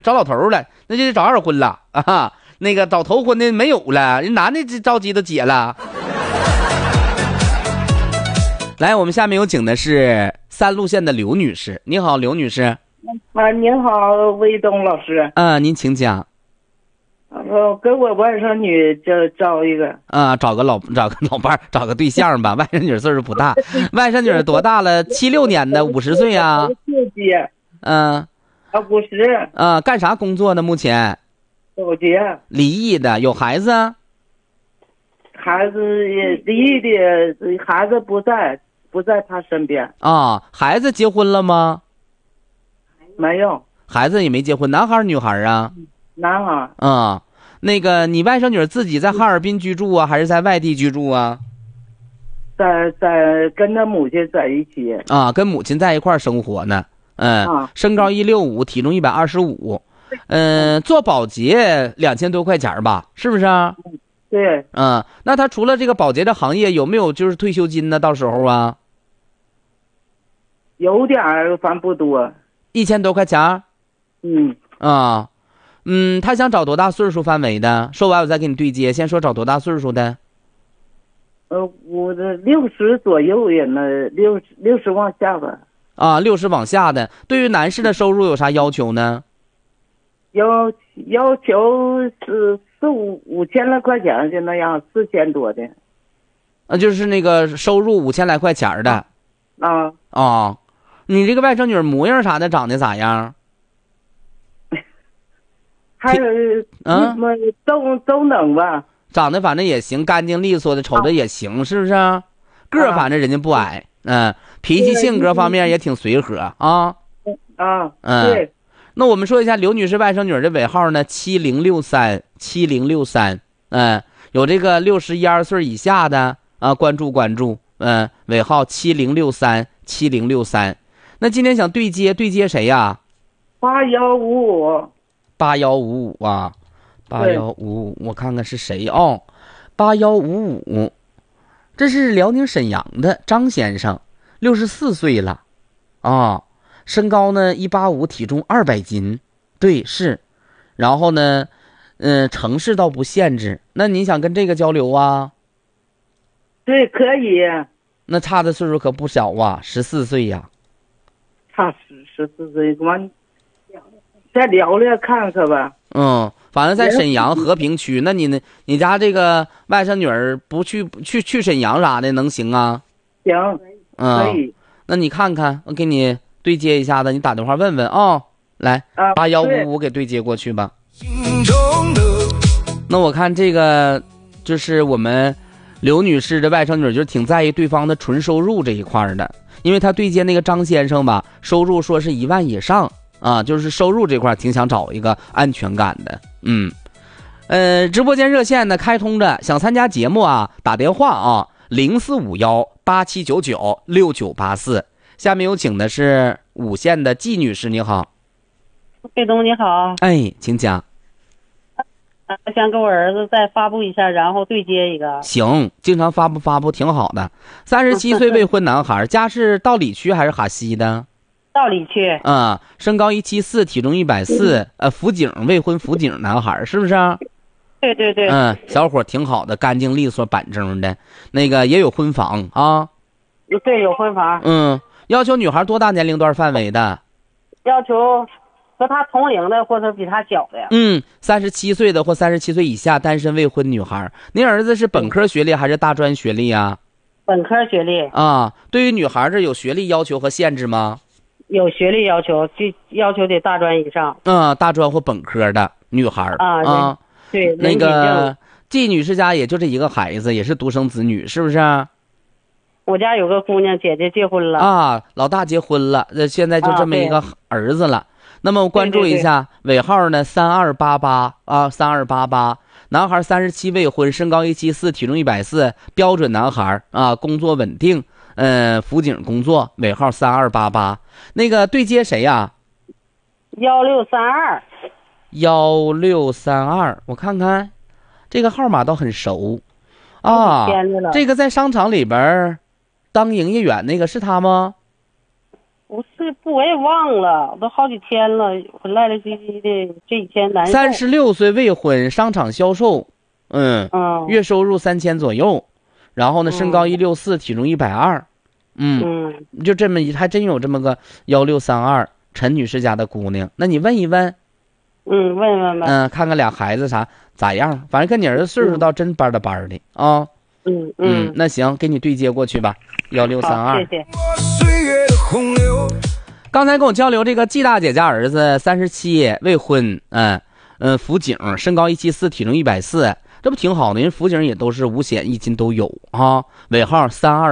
找老头了，那就得找二婚了啊。那个找头婚的没有了，人男的着急都结了。来，我们下面有请的是三路县的刘女士。你好，刘女士。 您好，魏东老师。 您请讲。 给我外甥女找一个。 找个老伴儿，找个对象吧。外甥女岁数不大，外甥女多大了？76年的，50岁呀。 50。 干啥工作呢？目前？ 保洁。 离异的，有孩子？ 孩子也离异的，孩子不在他身边。 孩子结婚了吗？ 没有。 孩子也没结婚，男孩女孩啊？ 男孩。 那个你外甥女自己在哈尔滨居住啊，还是在外地居住啊？ 在跟他母亲在一起。 跟母亲在一块儿生活呢。身高165，体重125。做保洁2000多块钱吧，是不是啊？ 对。 那他除了这个保洁的行业，有没有就是退休金呢？到时候啊？ 有点儿，反正不多。 1000多块钱。他想找多大岁数范围的？说完我再给你对接。先说找多大岁数的。 我的60左右人呢，60往下吧。 60往下的。对于男士的收入有啥要求呢？ 要求是5000来块钱的那样，4000多的。 就是那个收入5000来块钱的。你这个外甥女模样啥的长得咋样？ 还有都能吧。 长得反正也行，干净利索的，瞅着也行，是不是？个儿反正人家不矮。脾气性格方面也挺随和啊。 对。 那我们说一下刘女士外甥女的尾号呢，7063。有这个61、2岁以下的关注。尾号7063。那今天想对接谁呀 ？8155。 8155啊，8155，我看看是谁哦。8155，这是辽宁沈阳的张先生，64岁了身高呢185，体重200斤。对，是。然后呢城市倒不限制。那你想跟这个交流啊？ 对，可以。 那差的岁数可不小啊，14岁呀。 差14岁，再聊聊看看吧。 反正在沈阳和平区。那你呢？你家这个外甥女儿不去沈阳啥的能行啊？ 行。可以。 那你看看，我给你对接一下子，你打电话问问来，8155给对接过去吧。那我看这个就是我们刘女士的外甥女，就是挺在意对方的纯收入这一块的，因为她对接那个张先生吧，收入说是1万以上就是收入这块挺想找一个安全感的。直播间热线呢开通着，想参加节目打电话045187996984。下面有请的是5县的季女士。你好。 魏东你好。 请讲。 想给我儿子再发布一下，然后对接一个。 行，经常发布挺好的。37岁未婚男孩，家是道里区还是哈西的？ 道里区。 身高174，体重140，辅警，未婚辅警男孩，是不是？ 对。 小伙挺好的，干净利索，板正的。那个也有婚房啊。 对，有婚房。 要求女孩多大年龄段范围的？ 要求和他同龄的或者比他小的。 37岁的或37岁以下单身未婚女孩。您儿子是本科学历还是大专学历啊？ 本科学历。 对于女孩这有学历要求和限制吗？ 有学历要求，要求得大专以上。 大专或本科的女孩。 对。 那个季女士家也就这一个孩子，也是独生子女，是不是？ 我家有个姑娘，姐姐结婚了。 老大结婚了，现在就这么一个儿子了。那么我关注一下，尾号呢3288，3288，男孩37未婚，身高174，体重140，标准男孩工作稳定，辅警工作，尾号3288。那个对接谁呀？1632，我看看，这个号码倒很熟这个在商场里边当营业员那个是他吗？ 不是， 不我也忘了，都好几天了，我赖赖唧唧的，这几天难受。 36岁未婚，商场销售，月收入3000左右，然后呢，身高164，体重120，就这么还真有这么个1632陈女士家的姑娘，那你问一问， 问问吧， 看看俩孩子咋样，反正跟你儿子岁数倒真班的班的啊。那行，给你对接过去吧，1632。 谢谢。 刚才跟我交流这个季大姐家儿子37，未婚，辅警，身高174，体重140，这不挺好的？人辅警也都是5险1金都有啊，尾号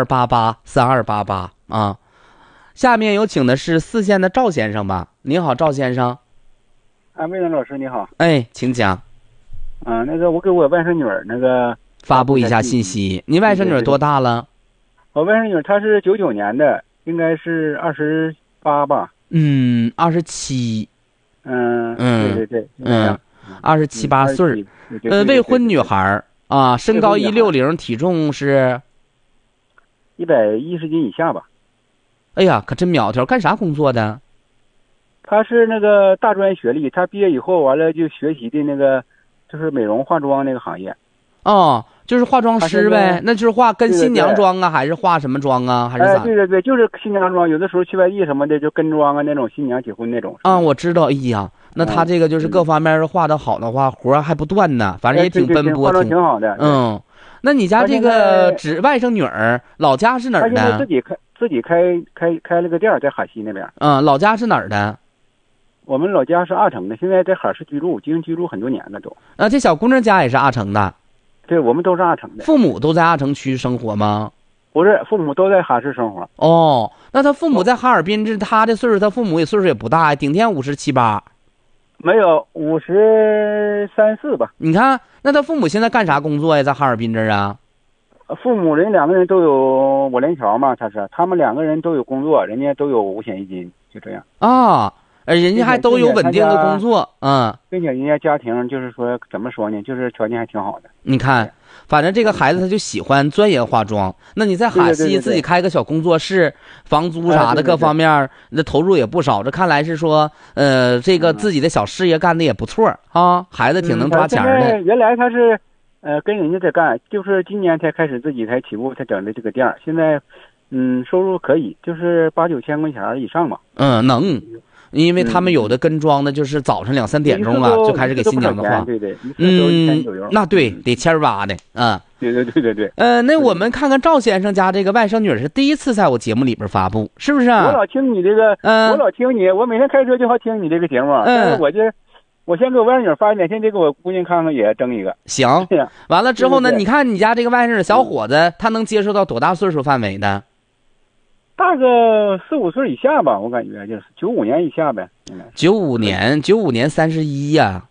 3288啊。下面有请的是4线的赵先生吧。您好，赵先生。 魏东老师你好。 哎，请讲。 那个我给我外甥女儿那个发布一下信息。您外甥女儿多大了？ 我外甥女儿她是99年的，应该是28吧。 27。 对 ，27、8岁。未婚女孩啊，身高160，体重是 110斤以下吧。 哎呀，可真苗条，干啥工作的？ 她是那个大专学历，她毕业以后完了就学习的那个就是美容化妆那个行业。 哦，就是化妆师呗，那就是化跟新娘妆啊，还是化什么妆啊，还是咋？ 对，就是新娘妆，有的时候去外地什么的就跟妆啊那种，新娘结婚那种。 我知道。哎呀，那他这个就是各方面画得好的话，活还不断呢，反正也挺奔波， 挺好的。 那你家这个外甥女儿老家是哪儿的？ 她现在自己开了个店在哈西那边。 老家是哪儿的？ 我们老家是阿城的，现在在哈市居住，已经居住很多年了都。 这小姑娘家也是阿城的。 对，我们都是阿城的。 父母都在阿城区生活吗？ 不是，父母都在哈市生活。 那他父母在哈尔滨，这他的岁数，他父母也岁数也不大，顶天57、8。 没有53、4吧。 你看，那他父母现在干啥工作呀？在哈尔滨这儿啊？ 父母人两个人都有5连桥嘛，他们两个人都有工作，人家都有5险1金，就这样。 人家还都有稳定的工作， 并且人家家庭就是说怎么说呢，就是条件还挺好的。 你看，反正这个孩子他就喜欢钻研化妆。那你在哈西自己开个小工作室，房租啥的各方面，那投入也不少。这看来是说，这个自己的小事业干的也不错啊，孩子挺能抓钱的。 原来他是，跟人家在干，就是今年才开始自己才起步，才整的这个店。现在，收入可以，就是8、9千块钱以上吧。 能。因为他们有的跟妆的，就是早上2、3点钟了就开始给新娘子化。 对， 那对，得1000-8的啊。 对。 那我们看看赵先生家这个外甥女是第一次在我节目里边发布，是不是啊？ 我老听你这个，我每天开车就好听你这个节目。但是我先给我外甥女发2天，再给我姑娘看看，也争一个。 行，完了之后呢，你看你家这个外甥女小伙子，他能接受到多大岁数范围的？ 大个4、5岁以下吧，我感觉就是95年以下呗。 95年31呀。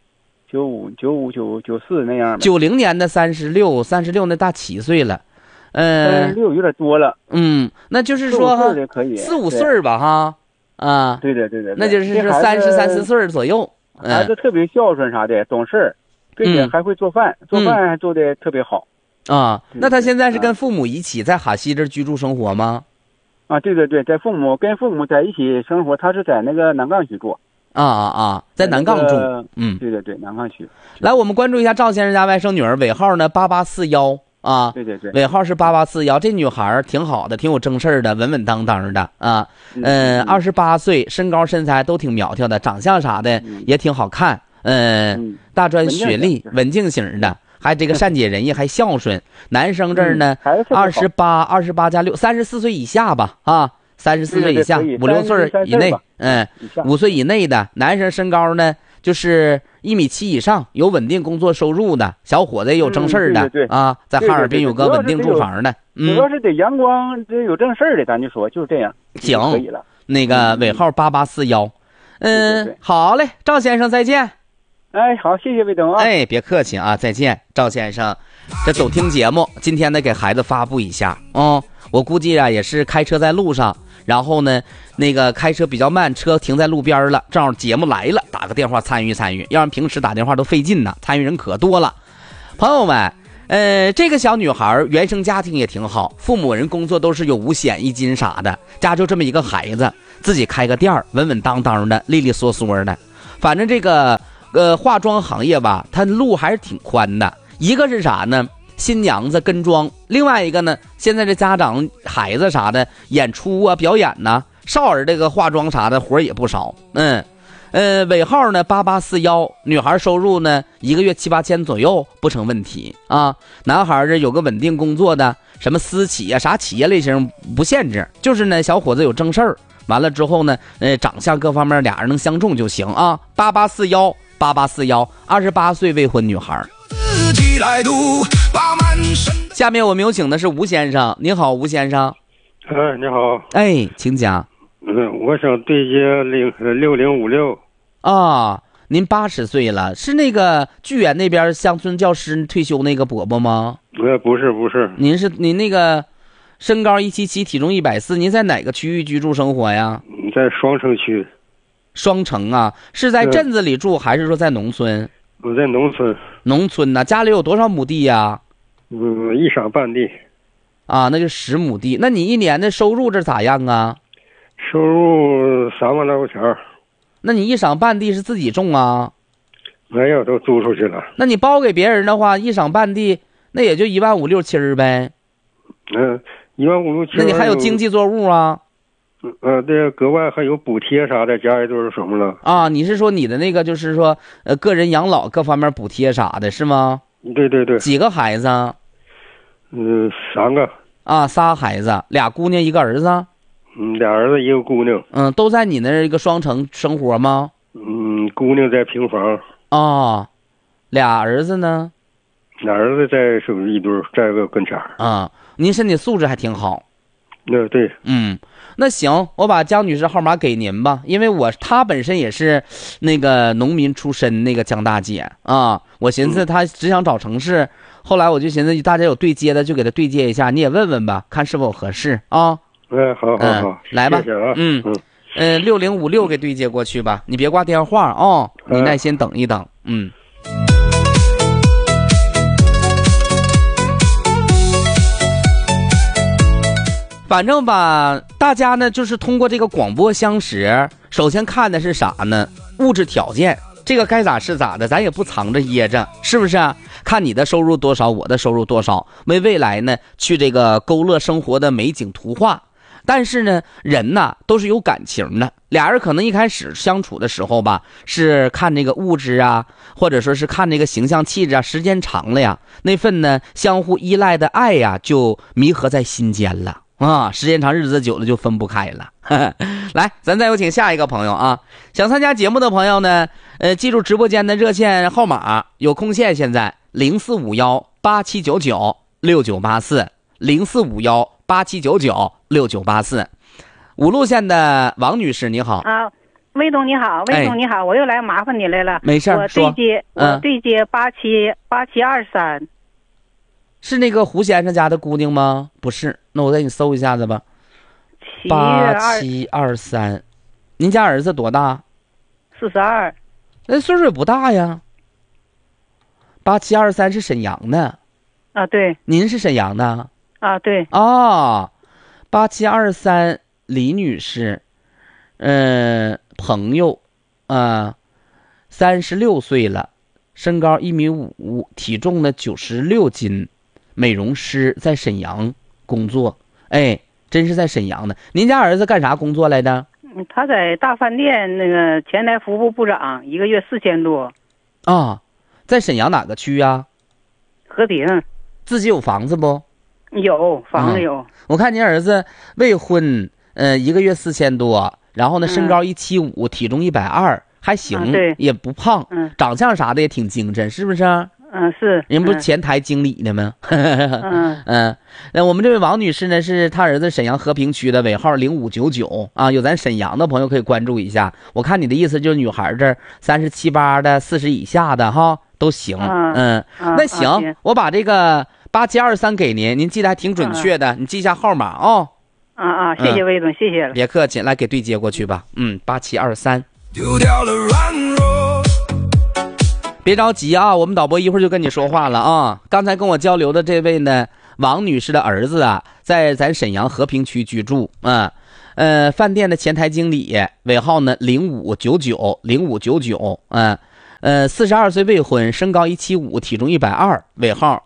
95、94那样。 90年的36那大7岁了。 36有点多了。 那就是说 4、 5岁吧，哈。 对。 那就是33、34岁左右。 孩子特别孝顺啥的，懂事，并且还会做饭，还做的特别好。 那他现在是跟父母一起在哈西这居住生活吗？ 对，跟父母在一起生活，他是在那个南岗区住。 在南岗住。 对，南岗区。 来，我们关注一下赵先生家外甥女儿，尾号呢8841啊。 对， 尾号是8841。这女孩挺好的，挺有正事儿的，稳稳当当的啊。28岁，身高身材都挺苗条的，长相啥的也挺好看。大专学历，稳定型的。还这个善解人意，还孝顺。男生这儿呢，28加6，34岁以下吧，34岁以下，5、6岁以内，5岁以内的男生，身高呢就是1.7米以上，有稳定工作收入的小伙子，也有正事儿的在哈尔滨有个稳定住房的。 主要是得阳光，这有正事儿的，咱就说就是这样。 行， 可以了。 那个尾号8841。好嘞，赵先生再见。 好，谢谢魏东啊。 别客气啊，再见，赵先生。这总听节目，今天呢给孩子发布一下我估计也是开车在路上，然后呢那个开车比较慢，车停在路边了，正好节目来了，打个电话参与，要让平时打电话都费劲呢，参与人可多了。朋友们，这个小女孩原生家庭也挺好，父母人工作都是有5险1金啥的，家就这么一个孩子， 自己开个店儿，稳稳当当的，利利索索的。反正这个化妆行业吧，它路还是挺宽的。一个是啥呢？新娘子跟妆，另外一个呢，现在这家长孩子啥的演出啊、表演呐、少儿这个化妆啥的活也不少。尾号呢8841，女孩收入呢1个月7、8千左右不成问题啊。男孩这有个稳定工作的，什么私企啊、啥企业类型不限制，就是呢小伙子有正事儿，完了之后呢，长相各方面俩人能相中就行啊。8841，8841，28岁未婚女孩。下面我们有请的是吴先生，您好，吴先生。 你好。 哎，请讲。 我想对接6056。 啊，您80岁了，是那个巨源那边乡村教师退休那个伯伯吗？ 不是。 您那个身高177，体重140，您在哪个区域居住生活呀？ 在双城区。 双城啊，是在镇子里住还是说在农村？ 我在农村。 农村呢，家里有多少亩地呀 ？1晌半地。 啊，那就10亩地。那你一年的收入这咋样啊？ 收入3万来块钱。 那你1晌半地是自己种啊？ 没有，都租出去了。 那你包给别人的话，1晌半地那也就1万5、6、7呗。 1万5、6、7。 那你还有经济作物啊？ 对，格外还有补贴啥的，加一堆什么了？ 啊，你是说你的那个就是说个人养老各方面补贴啥的是吗？ 对。 几个孩子 ？3个。 啊，3孩子，2姑娘1个儿子。 俩儿子1个姑娘。 都在你那一个双城生活吗？ 姑娘在平房。 啊，俩儿子呢？ 俩儿子在手一堆，在个跟前。 啊，您身体素质还挺好。 对。 那行，我把江女士号码给您吧，因为她本身也是那个农民出身，那个江大姐啊，我寻思她只想找城市，后来我就寻思大家有对接的就给她对接一下，你也问问吧，看是否合适啊。 好， 来吧。 谢谢啊。 6056给对接过去吧，你别挂电话啊，你耐心等一等。反正吧，大家呢就是通过这个广播相识，首先看的是啥呢？物质条件，这个该咋是咋的，咱也不藏着掖着，是不是啊？看你的收入多少，我的收入多少，为未来呢去这个勾勒生活的美景图画。但是呢，人呐都是有感情的，俩人可能一开始相处的时候吧，是看这个物质啊，或者说是看这个形象气质啊，时间长了呀，那份呢相互依赖的爱呀，就弥合在心间了。时间长日子久了就分不开了。来，咱再有请下一个朋友啊！想参加节目的朋友呢，记住直播间的热线号码，有空线现在045187996984，045187996984。五路线的王女士你好。 啊，魏总你好，魏总你好，我又来麻烦你来了。 没事， 我对接8723。 是那个胡先生家的姑娘吗？不是，那我再给你搜一下子吧。8723，您家儿子多大 ？42。 那岁数也不大呀。8723是沈阳的。 啊，对。 您是沈阳的？ 啊，对。 8723李女士，朋友，36岁了，身高1.5米，体重呢96斤。美容师，在沈阳工作。真是在沈阳的。您家儿子干啥工作来的？ 他在大饭店那个前台服务部长，1个月4000多。 在沈阳哪个区啊？ 和平。 自己有房子不？ 有房子有。 我看您儿子未婚，1个月4000多，然后呢身高175，体重120，还行， 对， 也不胖，长相啥的也挺精神，是不是？ 是。 人不是前台经理的吗？我们这位王女士呢，是她儿子沈阳和平区的，尾号0599啊。有咱沈阳的朋友可以关注一下。我看你的意思就是女孩这37、8的，40以下的哈都行。那行，我把这个8723给您，您记得还挺准确的，你记一下号码啊。 谢谢魏总，谢谢了。 别客气，来给对接过去吧。8723。 丢掉了软弱。 别着急啊，我们导播一会儿就跟你说话了啊。刚才跟我交流的这位呢，王女士的儿子啊，在咱沈阳和平区居住饭店的前台经理，尾号呢05990599， 42岁未婚，身高175，体重120，尾号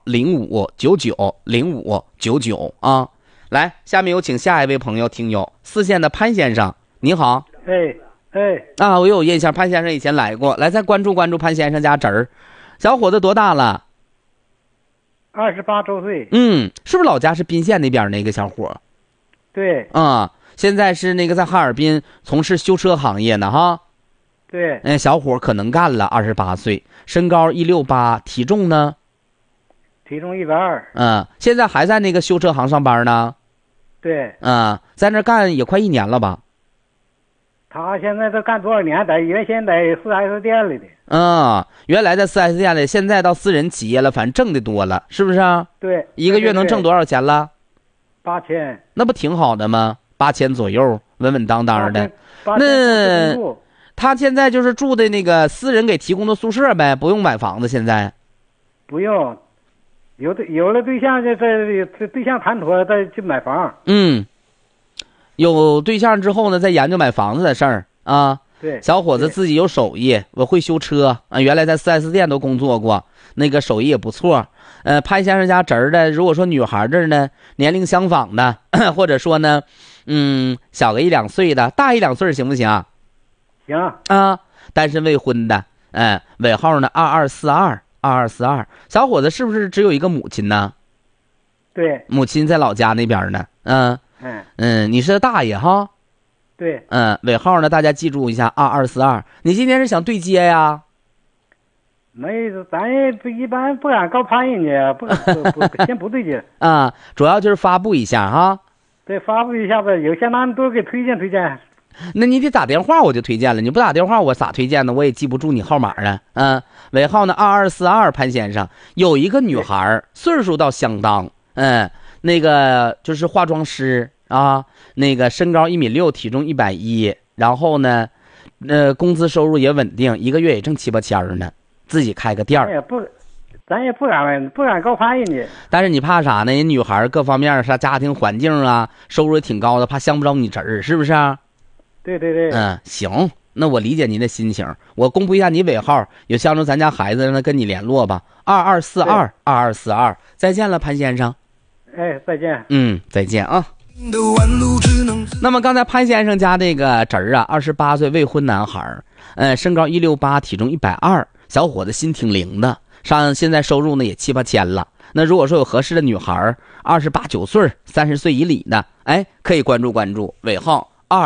05990599啊。来，下面有请下一位朋友听友，4线的潘先生，你好。 哎， 我有印象，潘先生以前来过，来再关注关注潘先生家侄儿。小伙子多大了 ？28周岁。 是不是老家是宾县那边那个小伙？ 对。 现在是那个在哈尔滨从事修车行业呢哈。 对。 小伙可能干了，28岁，身高168，体重呢？ 体重120。 现在还在那个修车行上班呢？ 对。 在那干也快1年了吧？ 他现在都干多少年？原先在 4S 店里的。 原来在 4S 店里，现在到私人企业了，反正挣的多了，是不是啊？ 对。 一个月能挣多少钱了 ？8000。 那不挺好的吗？8000左右，稳稳当当的。那他现在就是住的那个私人给提供的宿舍呗，不用买房子。现在不用，有了对象就对象谈妥再去买房。 有对象之后呢，再研究买房子的事儿啊。 对， 小伙子自己有手艺，我会修车啊，原来在 4S 店都工作过，那个手艺也不错。潘先生家侄儿的，如果说女孩这儿呢，年龄相仿的，或者说呢，小个1-2岁的，大1-2岁行不行？ 行啊，单身未婚的，尾号呢2242，小伙子是不是只有一个母亲呢？ 对， 母亲在老家那边呢。你是大爷哈？ 对。 尾号呢？大家记住一下2242。你今天是想对接呀？ 没，咱也一般不敢高攀人家，先不对接。 主要就是发布一下哈。 对，发布一下子，有些男多给推荐推荐。 那你得打电话我就推荐了，你不打电话我咋推荐呢？我也记不住你号码啊。尾号呢2242，潘先生有一个女孩，岁数倒相当，那个就是化妆师啊，那个身高1.6米，体重110，然后呢，工资收入也稳定，一个月也挣7-8千呢，自己开个店儿。 咱也不敢高攀人家。 但是你怕啥呢？人女孩各方面啥家庭环境啊，收入也挺高的，怕相不着你侄儿，是不是？ 对对对。 行，那我理解您的心情。我公布一下你尾号，有相中咱家孩子让他跟你联络吧。2242，再见了，潘先生。 再见。 再见啊。那么刚才潘先生家这个侄儿啊，28岁未婚男孩，身高168，体重120，小伙子心挺灵的，现在收入呢也7-8千了。那如果说有合适的女孩，28-29岁，30岁以里的，可以关注关注，尾号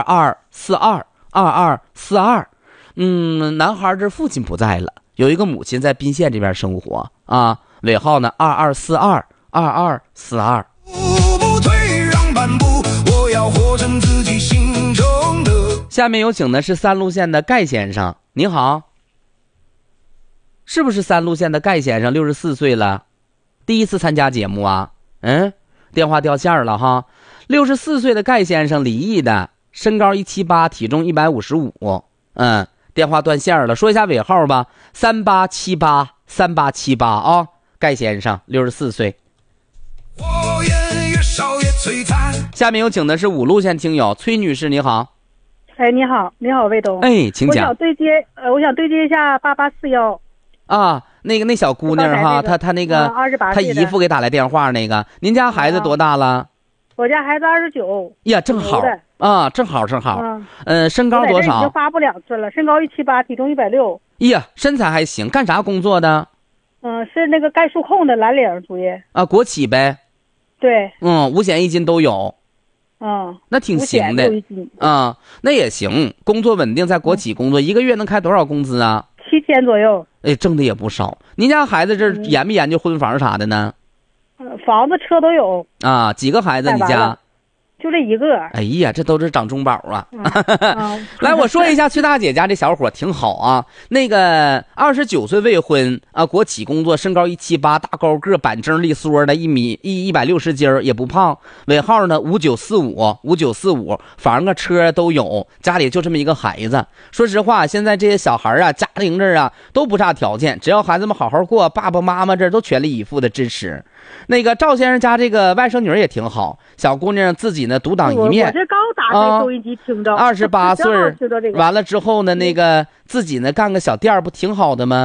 2242。男孩这父亲不在了，有一个母亲在宾县这边生活啊，尾号呢2242。 不退让半步，我要活成自己心中的。 下面有请的是3路线的盖先生，你好，是不是3路线的盖先生？64岁了，第一次参加节目啊？电话掉线了哈。64岁的盖先生，离异的，身高178，体重155，电话断线了，说一下尾号吧，3878啊，盖先生64岁。 火焰越烧越璀璨。 下面有请的是5路线听友崔女士，你好。 你好，魏东。 请讲。 我想对接一下8841。 那小姑娘哈，她那个 28 她姨夫给打来电话那个，您家孩子多大了？ 我家孩子29。 呀，正好正好。身高多少？ 已经发布2次了，身高178，体重160。 呀，身材还行，干啥工作的？ 是那个盖数控的蓝领主业。 国企呗。 对。 5险1金都有。那挺行的。那也行，工作稳定，在国企工作，一个月能开多少工资啊 ？7000左右。 挣的也不少。您家孩子这研没研究婚房啥的呢？ 房子车都有。 几个孩子你家？ 就这一个。 哎呀，这都是长中宝啊！来，我说一下崔大姐家这小伙挺好啊。那个29岁未婚啊，国企工作，身高178，大高个，板正利索的，160斤也不胖。尾号呢5945，房啊车都有，家里就这么一个孩子。说实话，现在这些小孩啊，家庭这儿啊都不差条件，只要孩子们好好过，爸爸妈妈这儿都全力以赴的支持。那个赵先生家这个外甥女也挺好，小姑娘自己呢呢独当一面。 我这刚打开收音机听着 ，28岁听到这个完了之后呢，那个自己呢干个小店不挺好的吗？